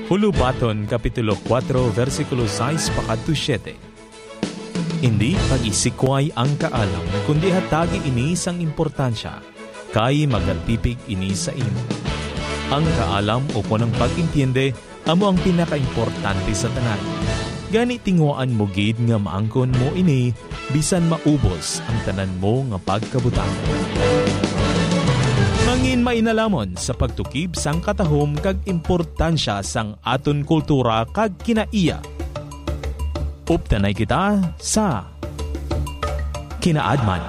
Hulubaton, Kapitulo 4, versikulo 6 pakadto 7. Hindi pag-isikway ang kaalam, kundi hatagi ini sang importansya, kay magalpipig ini sa imo. Ang kaalam o punang pag-intindi, amo ang pinaka-importante sa tanan. Gani tinguan mo gid nga maangkon mo ini, bisan maubos ang tanan mo nga pagkabutang. Mangin mainalamon sa pagtukib sang katahom kag importansya sang aton kultura kag kinaiya. Uptanay kita sa Kinaadman.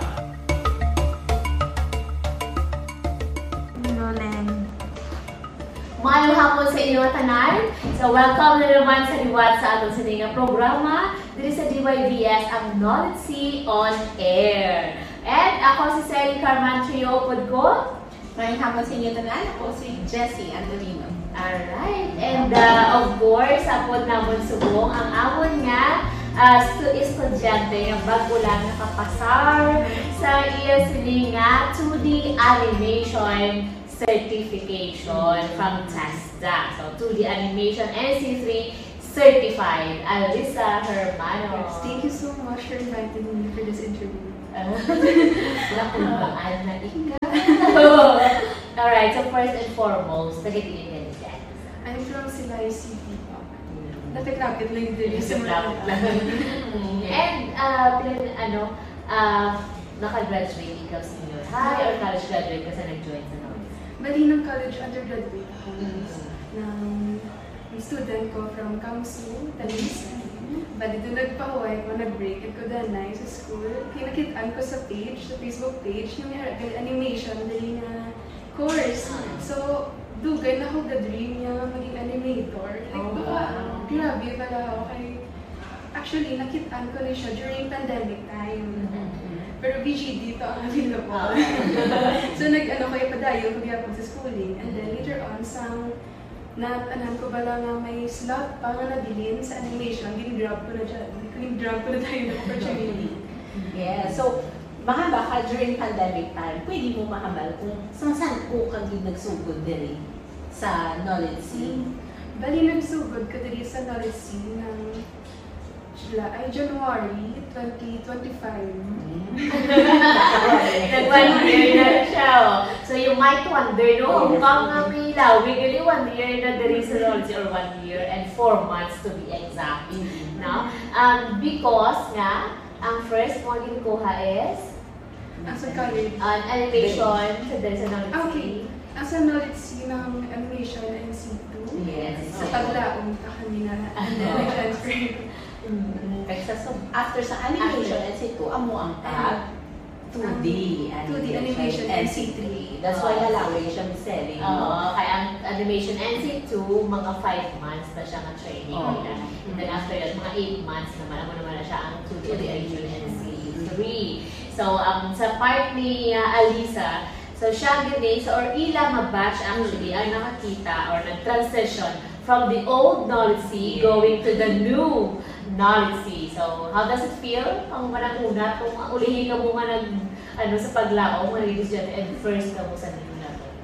Maayong hapon sa inyo tanan. So welcome na naman sa liwat sa aton sa nga programa dito sa DYVS ang Knowledge C on Air. And ako si Sally Carmantrio Podco. Maayong hapon sa inyo tanan. Ako si Jessie Andorino. Alright. And of course, apod namon subong ang amon nga estudyante nga bago lang nakapasar sa iya sili nga 2D animation certification from TESDA. So 2D animation NC3 certified. Alisa Hermano. Yes, thank you so much for inviting me for this interview. Nakulungan na ika. Alright, so first and foremost, nagiging ka ni Jen. I'm from Silay City. Lapit-lapit lang din sa And, naka-graduate ikaw senior high or college graduate ka sa nag-join sa Knowledge? Bali ng college undergraduate ako. Ng student ko from Kamsu, Talis. Bali doon nagpahuway ko, nag-break ko danay sa school. Kinakitaan ko sa page, sa Facebook page, yung may animation, dali na course. So, dugay na ako the-dream niya maging animator. Grabe pala ako kay... Actually, nakitaan ko na siya during pandemic time. Pero BGD ito ang available. So, kayo padayo ko biya sa schooling. And then later on, natanan ko bala nga may slot pa nga nabilin sa animation. Gin-grab ko na dyan. Gin-grab ko na tayo ng opportunity. Yeah, so mahaba ka during pandemic time, pwede mo mahamal kung saan ko kang nagsugod din sa Knowledge C. Bali, nagsugod ko din sa Knowledge C ng January 2025. Nag-1 year na siya. So you might wonder, no? Mukhang nga may lawig. Really 1 year na there is a knowledge or 1 year and 4 months to be exact. No? Because nga, ang first mo ginukuha is Sa college. Animation. So there's a knowledge. Okay. Ang sa Knowledge C ng animation NC2. Yes. Sa paglaong ka kami na nag-transfer. After sa animation NC2, amo ang tag 2D animation NC3. That's why nalawin siya ni Selly. Kaya ang animation NC2, mga 5 months na siya ng training nila. And then after that, mga 8 months naman, na siya ang 2D animation NC3. So, sa part ni Alisa, so siya gini, or ilang batch actually ang nakakita or nag-transition from the old Knowledge C going to the new Knowledge C. So, how does it feel? Ang manang-una, kung ulihin ka mo sa paglaong, and first ka mo sa new na to.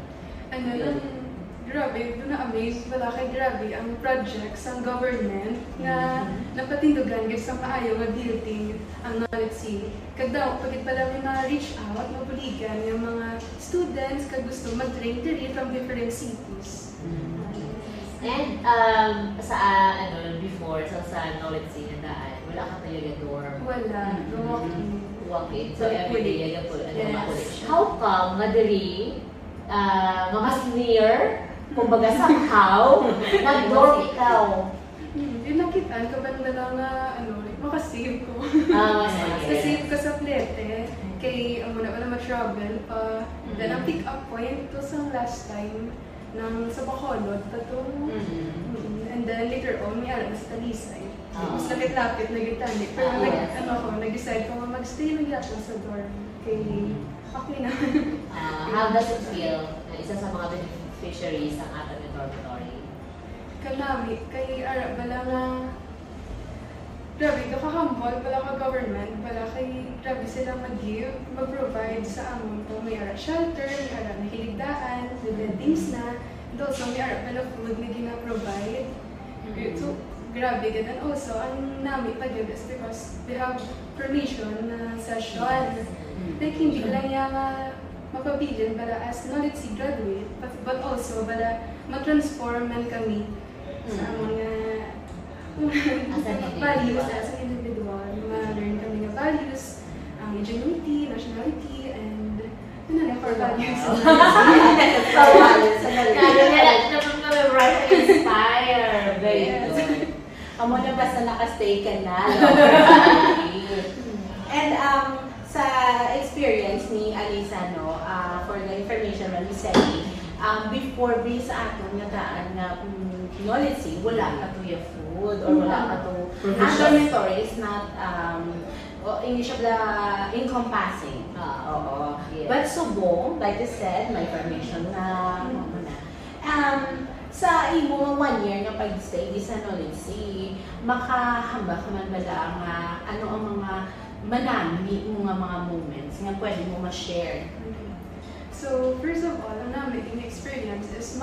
Grabe, doon na-amaze wala kay grabe ang projects ang government na napatindugan sa maayo nga building ang Knowledge C. Kagdaw, pagit pala may na-reach out, mabuligan yung mga students kag gusto mag-train diri from different cities. And before, sa Knowledge C na daan, wala ka talaga dorm. Wala, walk-in. So everyday, how come nga diri, mas near, kumbaga somehow, nag-dorm ikaw? Yung nakitaan ko ba nila nga, makasave ko. Save ko sa Plete. Kay, wala ma-travel pa. Then, ang pick-up point, ito sa last time, sa Bacolod pa to. And then, later on, may alam sa Talisay. Mas lapit-lapit na gitani. Pero, nag-decide ko mag-stay na yata sa dorm. Kay, okay na. How does it feel na isa sa mga beneficiaries ang ating dormitory? Kalami, kay bala nga, grabe, kakahambol, bala ka government, bala kay, grabe sila mag-provide sa amon ko. May shelter, may nahiligdaan, may beddings na, And also, may arap na food na gina-provide. So, grabe ka. And also, ang namin pa yun is because they have permission na session. Like, hindi lang yung mapabilin para as knowledge graduate, but also para ma-transform man kami sa mga values as an individual. Ma-learn kami ng values, ingenuity, nationality, and core values. Inspire. Very good. Amo na basta nakastay ka na. And sa experience ni Alisa, no, for the information na recently, before bring sa aton nga daan na knowledge, wala ka to yung food or wala ka to dormitory is not English of the encompassing. Oo. Yes. But subong, like I said, may information na sa imo 1 year nga pag-stay di sa knowledge, makahamba ka man bala nga ano ang mga manami mga moments nga pwede mo ma-share. So, first of all, ang namin yung experience is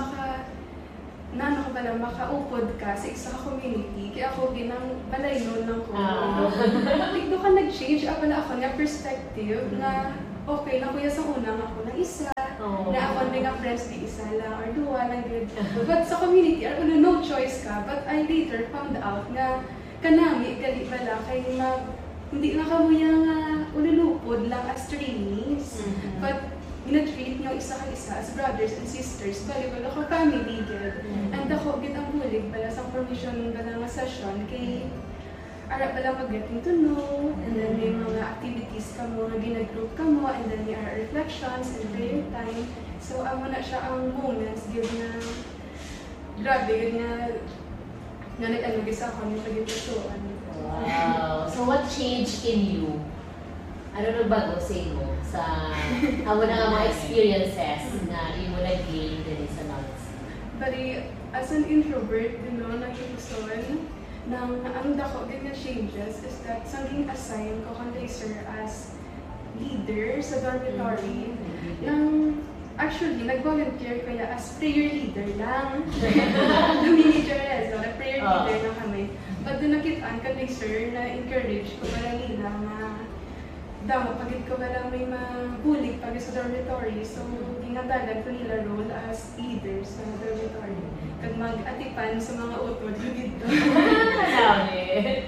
makaupod ka sa isa ka community. Kaya ako ginang balay nun ng Tigdo ka nag-change pala ako nga perspective na okay na kuya sa unang ako ng isa, na ako nga friends na isa lang or duwa lang good. But sa community, no choice ka. But I later found out na kanami, gali bala, kay hindi na kamuya nga ululupod lang as trainees. But ina-treat niyo isa ka isa as brothers and sisters. Bali wala ko family good. And ako, ang bulig bala sa permission bala nga session kay ara pala mag-getting to know, and then may mga activities ka mo, ginag-group ka mo, and then may reflections and prayer time. So, amo na siya ang moments, give na, grabe, nga nag-alugis ako yung pag-ipasuan. Wow! So, what changed in you? Ano nagbago sa imo? Sa, amo na nga mga experiences na imo nag-gain din sa knowledge? Bali, as an introvert, nakipuson, ang dako ganyan changes is that sanging assign ko kang sir as leader sa dormitory. Actually, nag-volunteer ko as prayer leader lang. Mini Jerez, prayer leader lang kami. But doon nakitaan ka sir na encourage ko pala nila na damo, pagit ko pala may mabulig pag sa dormitory. So, ginatagan ko nila role as leader sa dormitory. Kag mag-atipan sa mga utod ko dito. Dami.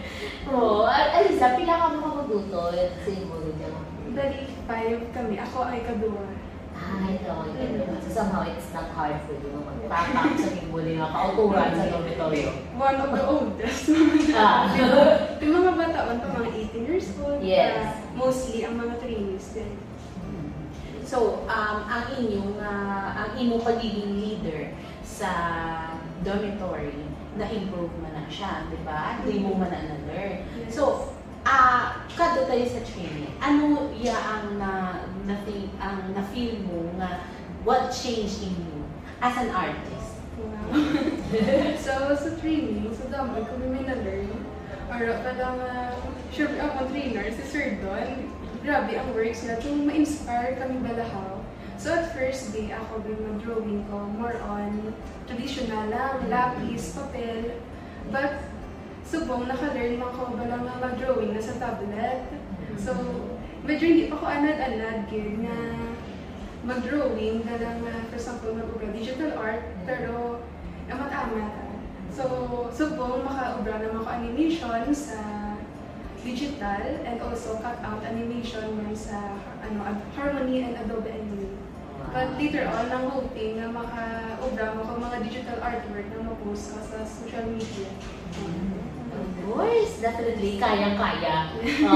Alisa, pila ka mo magluto sa imo niya? Bali, 5 kami. Ako ay kadua. Ikaw ay kadua. So somehow it's not hard for you magpapak sa himuli nga kauturan sa dormitorio. One of the oldest. Yung mga bataon pa, mga 18 years old. Yes. Mostly ang mga trainees din. So, ang inyong pagiging leader sa dormitory, na-improve man na siya, di ba? Hindi mo man na-learn. Yes. So, kado tayo sa training. Ano ang na-feel mo na what changed in you as an artist? Wow. So, sa training, sa damag, kung may na-learn, or parang, sure, ako trainer, si Sir Don, grabe ang works niya, kung ma-inspire kami balahaw. So at first day, ako yung drawing ko more on traditional lang, lapis, papel. But subong naka-learn ako balang mag-drawing na sa tablet. So medyo hindi pa ko anad-anad gid nga mag-drawing na lang, for example, mag-ubra digital art, pero amat-amat. So subong maka-ubra naman ko animation sa digital and also cut-out animation man sa Harmony and Adobe Animate. But later on, ang hoping na maka-ubra mo mga digital artwork na ma-post ka sa social media. Of course, definitely. Kayang-kaya.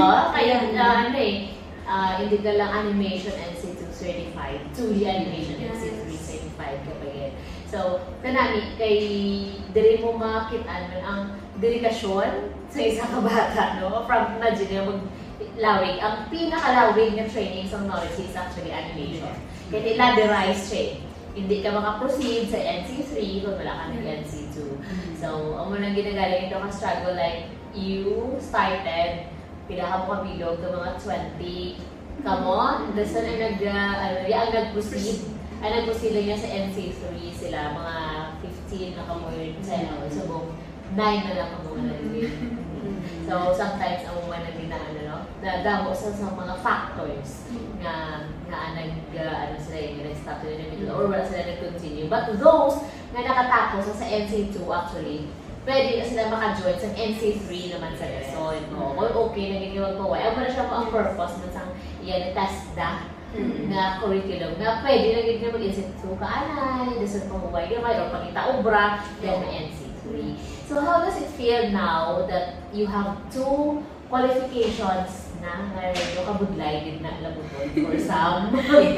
Hindi ka lang Animation Institute certified. 2D Animation Institute certified ka pa yun. So, kanami, kay diri mo makitaan ang dedikasyon sa isang kabata, no? From imagine maglawig. Ang pinakalawig na training sa knowledge is actually animation. Kaya nila-derize siya. Hindi ka makaproceed sa NC3 kung wala ka ng NC2. So, ang munang ginagaling ito kang struggle, like, you started, pinaka mo kabilog ng mga 20. Come on, that's na ang nag-proceed. Ay, nagposila niya sa NC3 sila, mga 15 na kamuhin sa so buong 9 na lang kamuhin na din. So, sometimes ang mga naging nadamo sa mga factors nga sila yung nag-stop sila in the middle or wala sila nag-continue. But those na nakatapos sa NC2 actually, pwede na sila maka-join sa NC3 naman sa Quezon. Okay, nagiging po. Ay, wala siya po ang purpose na sang test na curriculum na pwede nagiging mag-NC2 kaanay, desun pang huwag gamay, or pangita obra, then may NC3. So how does it feel now that you have 2 qualifications na ngayon kabudlay din na labuton for some?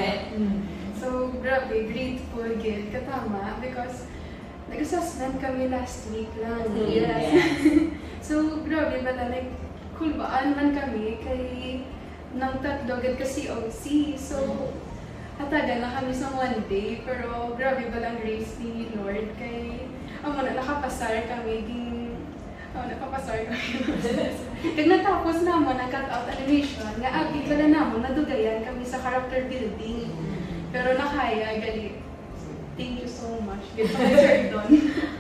So, grabe, grateful, gid, katama, because nag-assessment kami last week lang. Yes. So, grabe ba na, like, kulbaan man kami kay nang tatlo gid kasi OC. So, hatagan na kami sa one day, pero grabe ba lang grace ni Lord kay amo na nakapasar kami nakapasar kami. Kag natapos namon ang cut-out animation, nga abi pala namon nadugayan kami sa character building. Pero nakaya gali. Thank you so much. Good for Sir Don.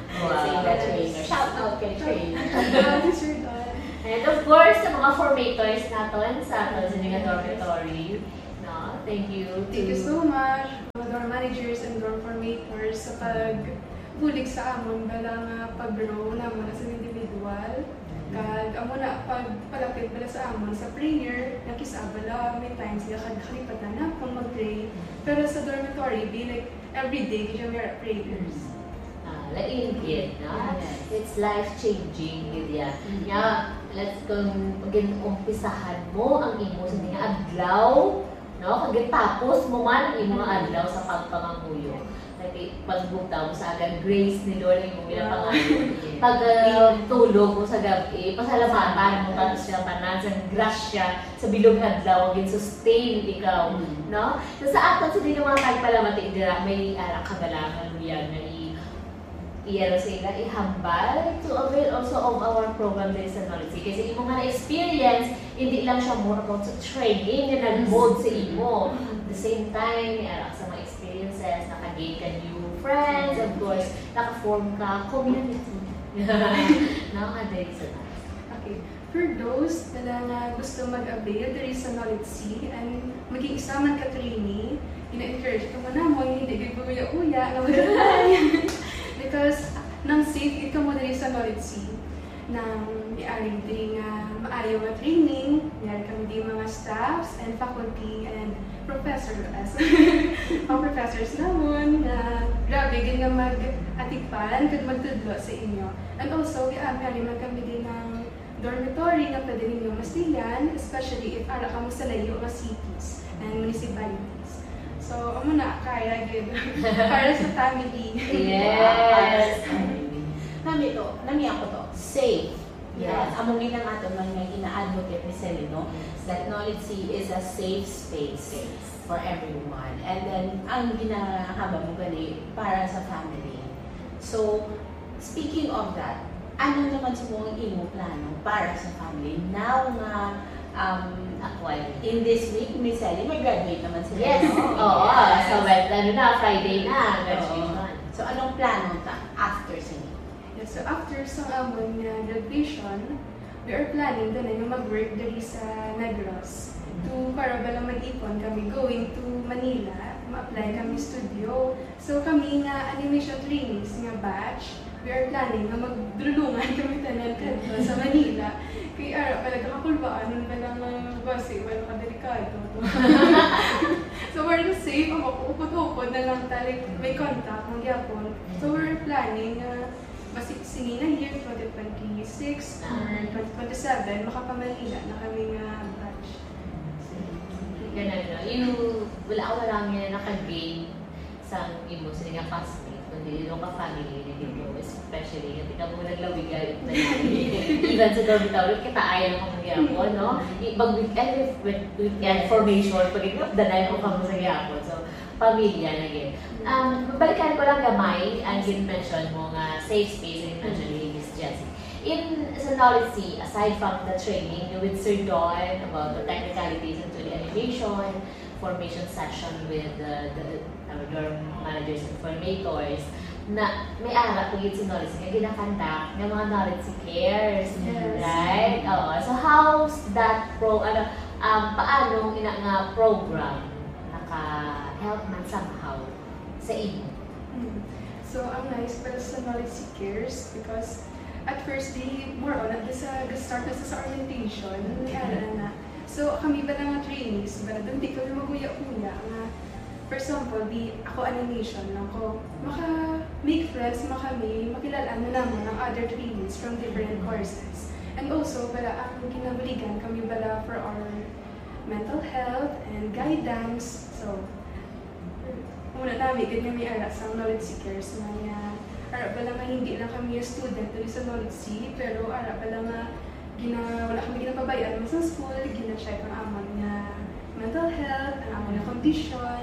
Wow. Shout out kay trainer. Sir Don. And of course, sa mga formators natin sa Sininga Dormitory. No, thank you. Thank you so much. Mga dorm managers and dorm formators sa pagbulig sa amon bala nga pag-grow namon as an individual. Kag amo na pagpalapit pala sa amon sa prayer, nakisabala may times nga kalipatan na kung mag-pray. Pero sa dormitory, be like every day kita may prayers. Lain yun, no? It's life-changing yun yan. Yeah, let's umpisahan mo ang imo sa mga adlaw, no? Kag tapos mo man ang imo adlaw sa pagpanganguyo. Pagbukta mo sa agad, grace ni Lord ang imo pinapangayo. Pag tulog mo sa gabi, pasalamatan mo tapos siya tanan sa grasya sa bilog adlaw gin sustain ikaw, no? So sa aton sa dili mga pagpalamati dira may kagalangan yan na sila ihambal to avail also of our program there sa knowledge. Kasi imo nga na-experience, hindi lang siya more about sa training na nag-mold sa imo. At the same time, sa mga experiences, naka-gain ka new friends, of course, naka-form ka community. Nakaka-dali sa taas. Okay. For those na gusto mag-avail, there is a knowledge C and maging isa man ka trainee, ina-encourage ka mo na mo, hindi gagbuya-uya, na mag-apply. Because nang safe ito mo dali sa knowledge C nang diaring diri nga maayo nga training, yan kami di mga staffs and faculty and professors mga professors namon na grabe gid nga mag-atikpan kag magtudlo sa inyo. And also kami man kami din ng dormitory nga pwede ninyo mastilan, especially if ara ka mo sa layo nga cities and municipalities. So, amo na, kaya gid para sa family. Yes! Nami ako to, safe. Yes. Among ilang ato man nga ina-advocate ni Celino, that knowledge C is a safe space for everyone. And then, ang ginahaba mo gali para sa family. So, speaking of that, ano naman sa mong imo plano para sa family? Now nga, in this week, Miss Ellie, may graduate naman sila. Yes! Oo. So, well, Friday na, graduation. So, anong plano ta after sini? Yes, so after sa amon nga graduation, we are planning na nga mag-work dali sa Negros. Para ba lang mag-ipon kami going to Manila, ma-apply kami studio. So kami nga animation trainees nga batch, we are planning na magdulungan kami tanan kadto sa Manila. Kaya ara pala kakulbaan nun ba lang basi, wala ka delikado. So we're safe, ang upod-upod na lang tali, may contact, magyapon. So we're planning basi sini na year 2026 or 2027, makapamanila na kami nga batch. Ganun, wala ako lang yan naka-gain sa imo sa nga classmate, kundi yung ka-family na dito, especially yung tika mo naglawig na even sa dormitory, kita ayaw mo magyapon, no? Pag-weekend formation, pag-danay mo ka mo sa gyapon. So, pamilya na gin. Balikan ko lang gamay, ang gin-mention mo nga safe space, ang mention ni Miss Jessie. Sa knowledge C, aside from the training with Sir Don about the technicalities into the animation, formation session with the dorm managers and formators na may ara po yun si knowledge nga ginakandak ng mga knowledge cares, right? So how's that paano nga program naka-help man somehow sa inyo? So, ang nice para sa knowledge seekers because at first, more on, start na sa orientation, na. So, kami ba na nga trainees, ba na doon di kami maguya-uya nga. For example, ako animation, ako maka-make friends, makilalaan na naman ng other trainees from different courses. And also, bala ang kinabuligan kami bala for our mental health and guidance. So, muna namin, ganyan may ara sa knowledge seekers na ara pala nga hindi lang kami yung student dito sa knowledge sea, pero ara pala nga wala kami ginapabayaan mo sa school, gina-check ang amon nga mental health, ang amon nga condition.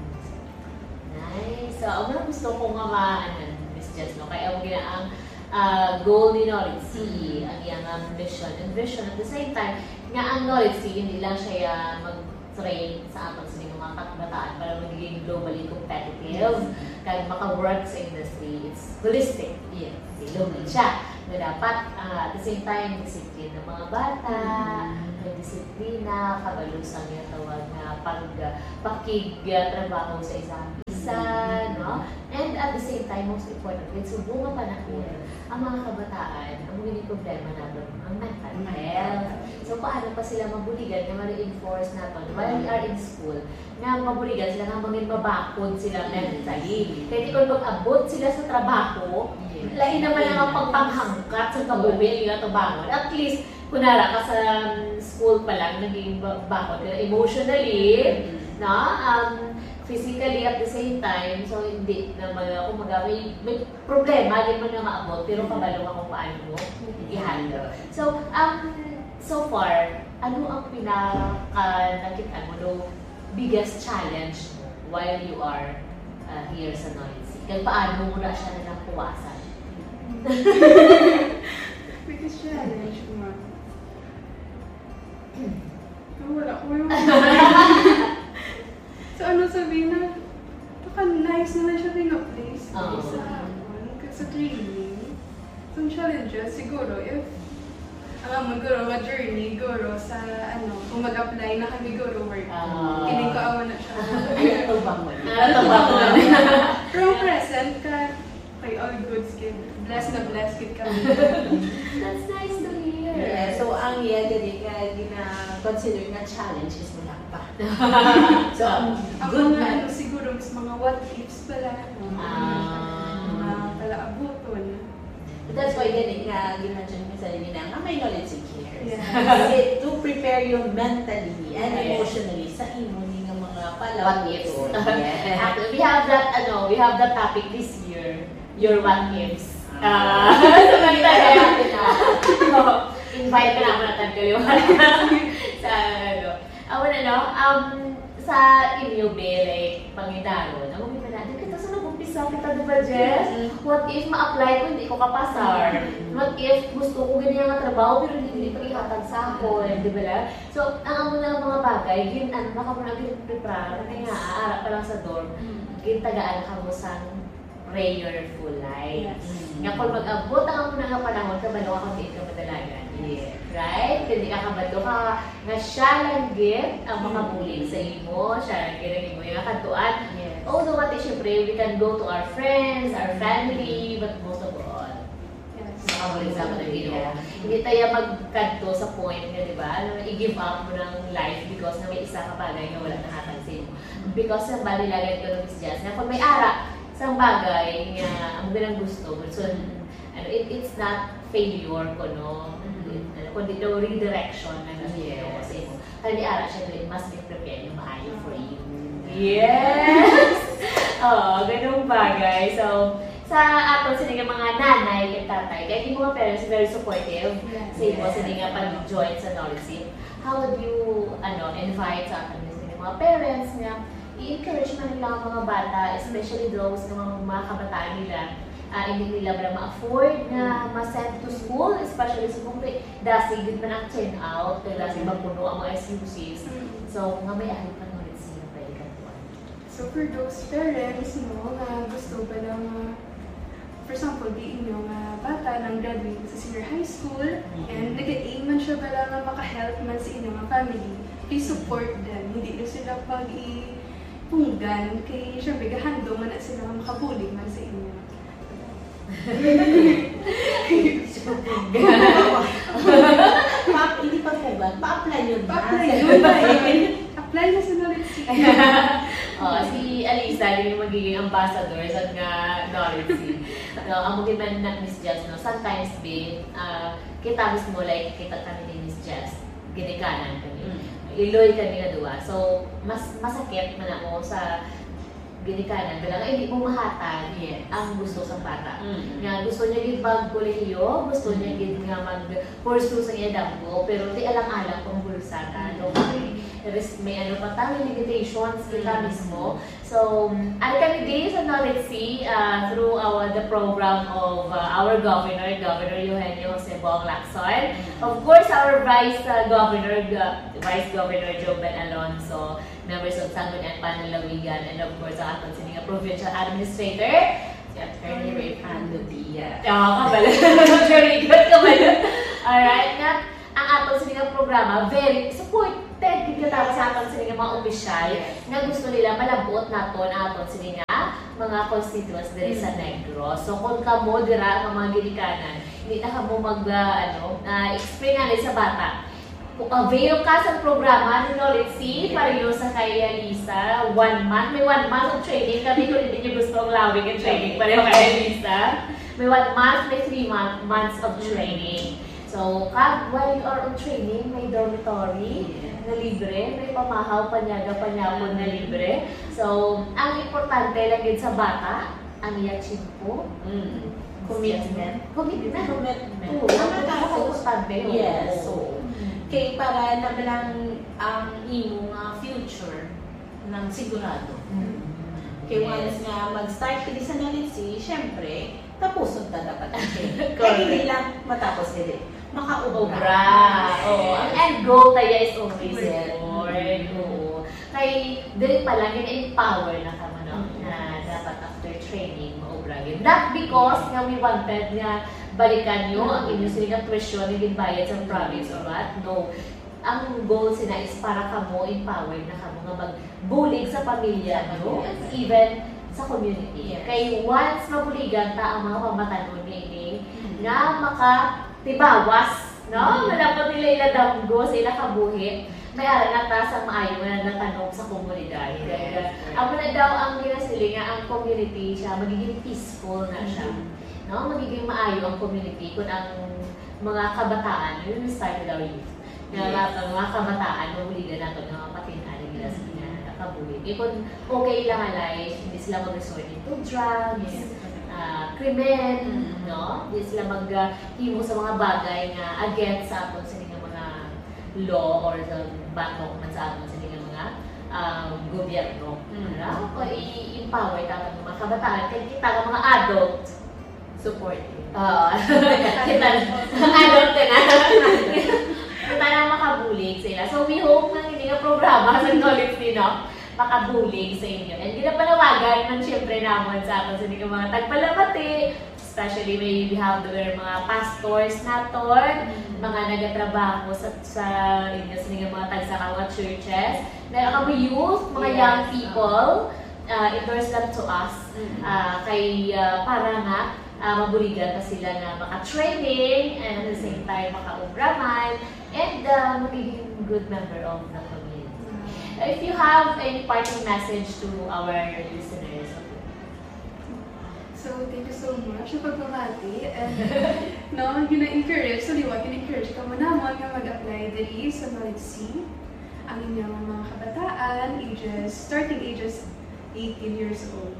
Nice. So, ang gusto ko nga Miss Jess, no? Kaya ang ang goal ni knowledge sea, ang iyang mission and vision at the same time, nga ang knowledge sea, hindi lang siya mag-train sa aton sa mga kabataan para magiging globally competitive kaya maka-work sa industry. It's holistic. Yes. Ilong siya. Na dapat at the same time, disiplina ng mga bata, disiplina, kabalusang yung tawag na pagkig-trabaho sa isang isa, no? And at the same time, most importantly, subungan pa natin ang mga kabataan, ang mga problema natin, ang mental health. So, paano pa sila mabuligan na ma-reinforce natin while we are in school, na mabuligan sila na maging mabakod sila mentally. Kaya kung mag-abot sila sa trabaho, lain naman lang ang pagpanghangkat sa kabubil yung trabaho. At least, kunara ka sa school pa lang, naging bakod ka emotionally, physically at the same time, so hindi naman ako may problema, hindi mo na maabot, pero kabalo ako paano mo i-handle. So, so far, ano ang nakita mo no biggest challenge mo while you are here sa knowledge sea? Kaya paano mo na siya nakuwasan? Biggest challenge mo? Wala ko yung so, ano sabihin na, nice naman siya din ang place sa training. So, challenges, siguro, if mag-journey, sa, kung mag-apply na kami work, kiling ko awan na siya. From present ka, okay, all good skin. Blessed kami. That's nice to hear. Yeah, so ang jadi gina-consider na challenge is wala pa. So, good man. Siguro, mas mga what ifs pala. Pala abuton. That's why gina-mention ko sa inyo na may knowledge here. Yeah. Kasi to prepare you mentally and emotionally sa imo nga mga pala. What ifs. We have that topic this year. Your what ifs. Invite ka na ako natin kaliwanag sa inyo like Pangidaro, namumita natin kita sa nag-umpisa kita, diba Jess? What if ma-apply ko hindi ko kapasar? What if gusto ko ganyan nga trabaho pero hindi pag-ihatag sa ako, diba lang? So, ang mga bagay, baka mo na prepare kaya nga, aarap pa lang sa dorm, gintagaan ka mo sa prayerful life. Nga kung mag-abot ang muna nga panahon, kabalo ka kung hindi ka madalagan. Right? Hindi ka kabalo ka nga siya lang git ang makabuling sa imo, siya lang git ang imo yung kantuan. Although what is syempre, we can go to our friends, our family, but most of all, makabuling sa mga ginawa. Hindi tayo magkanto sa point nga, di ba? I-give up mo ng life because na may isa ka bagay na wala nahatag sa imo. Because ang balilagan ko ng Miss Jazz, na kung may ara, isang bagay nga ang ganang gusto. So, it's not failure ko, no? Kundi no redirection na gusto ko sa imo. Kaya di ara siya, it must be prepared yung maayo for you. Yes! Ganung bagay. So, sa aton sila mga nanay at tatay, kaya yung mga parents very supportive sa imo, sila nga pag-join sa knowledge. How would you invite sa aton sila mga parents nga i-encourage man nila ang mga bata, especially those ng mga kabataan nila, hindi nila ba ma-afford na ma-send to school, especially sa kung dasigid man ang turn out, kaya dasigid magpuno ang mga SUCs. So, nga may ahit pa knowledge siya. So for those parents, nga gusto ba lang, for example, di inyong bata nang graduate sa senior high school, and nag-aim man siya ba lang maka-help man sa inyong family, please support them. Hindi nyo sila pag-ipunggan, kay syempre gahandong man na sila makabuling man sa inyo. Hindi pa pugan, pa-apply yun na. Apply na sa Knowledge C. Si Alisa, yung magiging ambassador sa Knowledge C. Ang magiman na Miss Jess, sometimes kita mismo, like, kita kami ni Miss Jess, ginikanan kami. Iloy kami na duwa. So, masakit man ako sa ginikanan, kaya hindi mo mahatag ang gusto sa bata. Nga gusto niya gid mag-kolehiyo, gusto niya gid nga mag-pursue sa iya damgo, pero di alang-alang pang bulsatan. May ano pa tayo, limitations kita mismo. So, ano kami din sa Knowledge C through the program of our Governor Eugenio Jose Bong Lacson. Of course, our Vice Governor Joben Alonso, members of Sangguniang Panlalawigan, and of course, ang ating sininga Provincial Administrator, si Attorney Ray Pandobia. Very good ka ba yun? Alright, nga, ang atong sininga programa, very supported kita sa atong sininga mga opisyal, na gusto nila malabot naton ang atong sininga mga constituents diri sa Negros. So, kung kamo dira ang mga ginikanan, hindi na kamo explain sa bata. Avail ka sa programa ni Knowledge C, pareho sa kay Alisa, 1 month. May 1 month of training. Kami kung hindi niyo gusto ang lawig ang training, pareho kay Alisa. May 1 month, may 3 months of training. So, while you are on training, may dormitory na libre, may pamahaw, panyaga-panyapon na libre. So, ang importante lang din sa bata, ang i-achieve po. Commitment. Oo, ang yes. So, kay para nabalang ang imong future ng sigurado. Kay once nga mag-start ka sa Knowledge C, syempre, tapos na dapat natin. Kaya hindi lang matapos nila. Maka-obra. Ang end goal tayo is always Lord. Kay dili pa lang, in-empower na kamo na dapat after training, maobra. Not because nga we wanted nga balikan nyo ang inyong silang presyon na ginbayad sa province or what. No. Ang goal sila is para kamo empowered na kamo nga magbulig sa pamilya nyo, even sa community. Kay once mabuligan ta ang mga pamatanon ni nga makatibawas, no? Malapot nila iladamgo sa ila kabuhi, may ara na ta sa maayo na natanong sa komunidad. Amo na daw ang ginasili nga ang community siya magiging peaceful na siya. No, magiging maayo ang community kung ang mga kabataan, yun yung start with our youth. Ang mga kabataan, mabuligan natin ng mga patinaan nila sa nakabulig. Kung okay lang alay, hindi sila mag-resort into drugs, krimen, no? Hindi sila mag-himo sa mga bagay na against sa aton sa mga law or sa batok man sa aton sa mga gobyerno. Kung i-empower tayo ng mga kabataan, kaya kita ng mga adult, supportive. Kita adult na. Kita na makabulig sila. So we hope na hindi nga programa sa Knowledge C, makabulig sa inyo. And ginapalawagan man siyempre naman sa atin sa mga tagpalamati, especially we have the mga pastors naton, mga nagatrabaho sa inyo sa mga tagsaka churches. Meron kami youth, mga young people, endorse them to us. Para nga mabuligan pa sila na maka-training and at the same time maka-ubraman and magiging good member of the community. If you have any parting message to our listeners. So, thank you so much sa pagbabati. And, gina-encourage, so liwag, gina-encourage ka mo naman nga mag-apply dali sa Knowledge C. Ang inyong mga kabataan, starting ages 18 years old.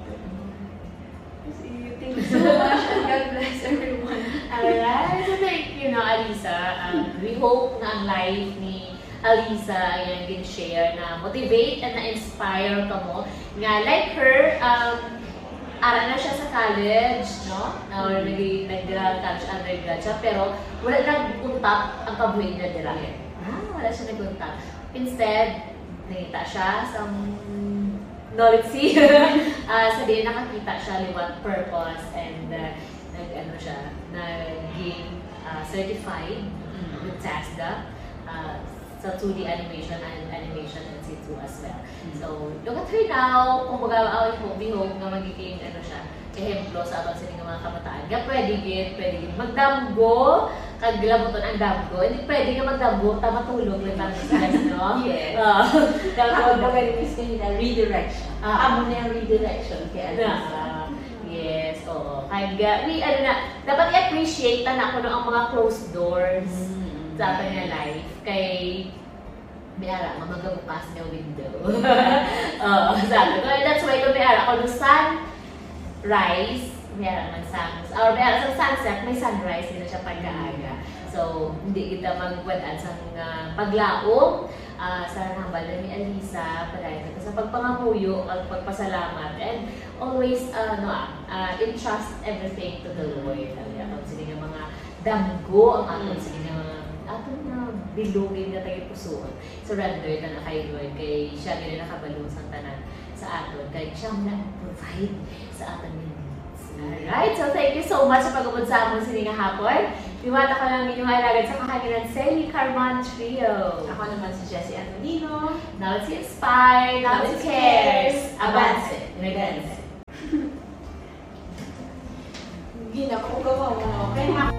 Thank you so much and God bless everyone. Alright, so thank you, Alisa. We hope na ang life ni Alisa ay gin-share na motivate and na-inspire ka mo. Nga, like her, ara na siya sa college, no? Or nag-college undergrad siya, pero wala nag-untap ang kabuhin niya dira. Wala siya nag-untap. Instead, nakita siya sa Dolitzy. Sa din nakakita siya what purpose and nag-ano siya, nag-gain certified with TASDA sa 2D animation and animation and C2 as well. So, look at her now, kung baga, we hope na magiging ano siya, ehemplo sa ato sa mga kabataan. Kaya pwede magdamgo, kaglabuton ang damgo. Hindi pwede nga magdamgo, matulog lang lang sa no? Yes. Ako Ako miss kanina, redirection. Amo na yung redirection kaya yes, oo. Kaya, dapat i-appreciate na ako ang mga closed doors sa ating nga life. Kay, mayara, magabukas na window. Sabi ko, that's why kung mayara ako, the sunrise, mayara man or mayara sa sunset, may sunrise din na siya pagkaaga. So, hindi kita magwadaan sa paglaom, sa hambal na ni Alisa, padayon ka sa pagpangamuyo, at pagpasalamat, and always, entrust everything to the Lord. Ang sila nga mga damgo, ang aton sila nga mga atong na bilugin na tayo pusoon. Surrender na kay Lord, kay siya gina nakabalong sa tanan sa aton, kay siya na provide sa aton needs. Alright, so thank you so much sa pag-ubod sa amon sininga hapon. Diwata ko lang inyong alagad sa kahaginan Sally Carman Trio. Ako naman si Jessie Antonino. Now let's inspire, now let's cares. Avance. Ginako ko mo. Kaya